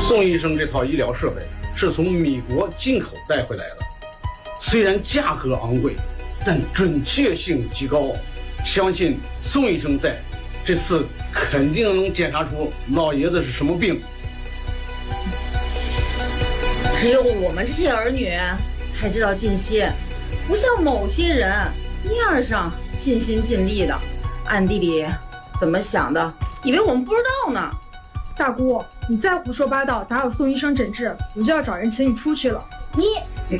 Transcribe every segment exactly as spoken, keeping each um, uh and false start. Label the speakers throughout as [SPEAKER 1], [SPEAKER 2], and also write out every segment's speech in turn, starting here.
[SPEAKER 1] 宋医生这套医疗设备是从米国进口带回来的，虽然价格昂贵，但准确性极高。相信宋医生在，这次肯定能检查出老爷子是什么病。
[SPEAKER 2] 只有我们这些儿女才知道尽心，不像某些人面上尽心尽力的，暗地里怎么想的，以为我们不知道呢。
[SPEAKER 3] 大姑，你再胡说八道，打扰宋医生诊治，我就要找人请你出去了。
[SPEAKER 2] 你，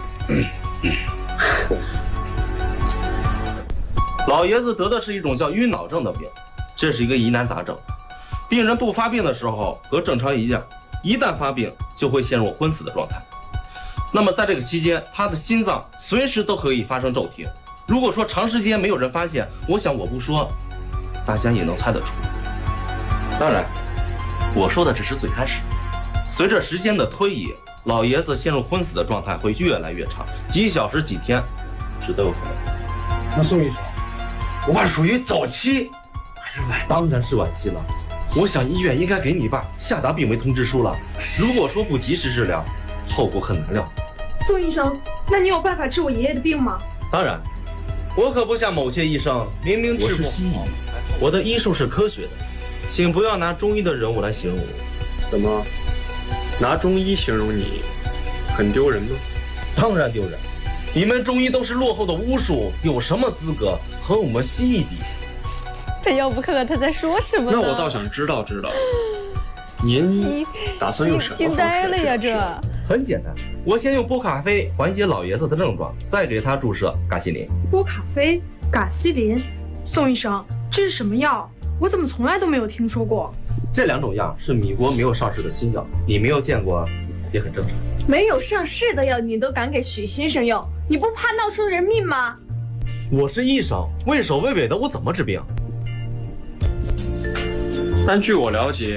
[SPEAKER 4] 老爷子得的是一种叫晕脑症的病，这是一个疑难杂症。病人不发病的时候和正常一样，一旦发病就会陷入昏死的状态。那么在这个期间，他的心脏随时都可以发生骤停。如果说长时间没有人发现，我想我不说，大家也能猜得出。当然，我说的只是最开始。随着时间的推移，老爷子陷入昏死的状态会越来越长，几小时、几天，是都有可能。
[SPEAKER 1] 那宋医生，我爸属于早期还是晚期？
[SPEAKER 4] 当然是晚期了。我想医院应该给你爸下达病危通知书了。如果说不及时治疗，后果很难料。
[SPEAKER 3] 宋医生，那你有办法治我爷爷的病吗？
[SPEAKER 4] 当然，我可不像某些医生，明明治过。我是西医，我的医术是科学的，请不要拿中医的人物来形容我。
[SPEAKER 5] 怎么，拿中医形容你，很丢人吗？
[SPEAKER 4] 当然丢人。你们中医都是落后的巫术，有什么资格和我们西医比？
[SPEAKER 6] 他要不看看他在说什么呢？
[SPEAKER 5] 那我倒想知道知道，您打算用什么方式？
[SPEAKER 6] 惊呆了呀！这
[SPEAKER 4] 很简单，我先用波卡菲缓解老爷子的症状，再给他注射嘎西林。
[SPEAKER 3] 波卡菲、嘎西林，宋医生，这是什么药？我怎么从来都没有听说过？
[SPEAKER 4] 这两种药是米国没有上市的新药，你没有见过，也很正常。
[SPEAKER 7] 没有上市的药你都敢给许先生用，你不怕闹出人命吗？
[SPEAKER 4] 我是医生，畏首畏尾的，我怎么治病？
[SPEAKER 5] 但据我了解，